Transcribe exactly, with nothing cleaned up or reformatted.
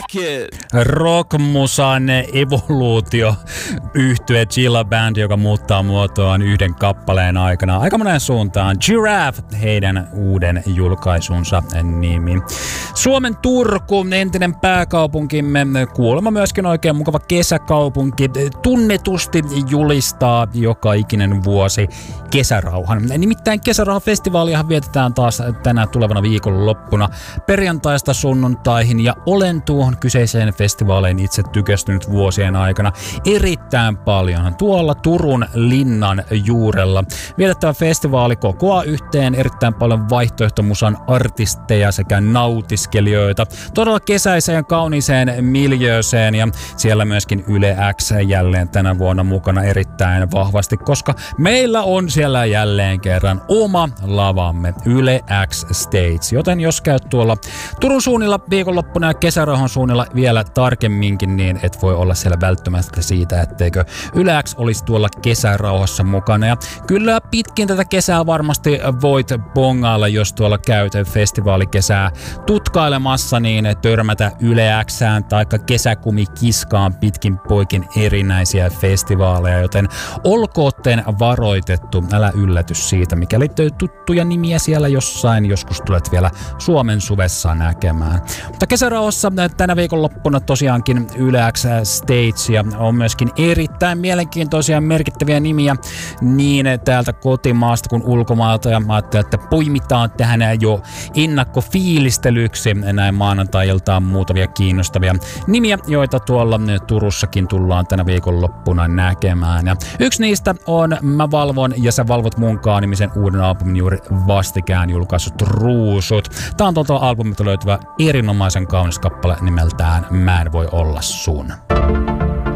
it. Rockmusan evoluutio yhtye Chilla Band, joka muuttaa muotoaan yhden kappaleen aikana aika monen suuntaan. Giraffe, heidän uuden julkaisunsa nimi. Suomen Turku, entinen pääkaupunkimme, kuulemma myöskin oikein mukava kesäkaupunki, tunnetusti julistaa joka ikinen vuosi kesärauhan. Nimittäin kesärauhafestivaaliahan vietetään taas tänä tulevana viikonloppuna perjantaista sunnuntaihin, ja olen tuohon kyseiseen festivaaliin itse tykästynyt vuosien aikana erittäin paljon. Tuolla Turun linnan juurella vietettävä festivaali kokoaa yhteen erittäin paljon vaihtoehtomusan artisteja sekä nautiskelijoita todella kesäiseen kauniiseen miljööseen, ja siellä myöskin Yle X jälleen tänä vuonna mukana erittäin vahvasti, koska meillä on siellä jälleen kerran oma lavamme, Yle X Stage, joten jos käyt tuolla Turun suunnilla viikonloppuna ja kesärauhan suunnilla vielä tarkemminkin, niin et voi olla siellä välttämättä siitä, etteikö Yle X olisi tuolla kesärauhassa mukana. Ja kyllä pitkin tätä kesää varmasti voit bongailla, jos tuolla käyt festivaalikesää tutkailemassa, niin törmätä Yle Xään taikka kesäkumikiskaan pitkin poikin erinäisiä festivaaleja, joten olkootten varoitettu, älä ylläty siitä, mikäli tuttuja nimiä siellä jossain joskus tulet vielä Suomen suvessa näkemään. Mutta kesärauhassa tänä viikonloppuna tosiaankin Yle X Stage, ja on myöskin erittäin mielenkiintoisia merkittäviä nimiä niin täältä kotimaasta kuin ulkomailta, ja mä ajattelin, että poimitaan tähän jo ennakkofiilistelyksi näin maanantai-iltaan muutamia kiinnostavia nimiä, joita tuolla Turussakin tullaan tänä viikonloppuna näkemään. Ja yksi niistä on Mä valvon ja sä valvot munkaan -nimisen uuden albumin juuri vastikään julkaissut Ruusut. Tää on tuolta albumilta löytyvä erinomaisen kaunis kappale nimeltään Mä en voi olla sun.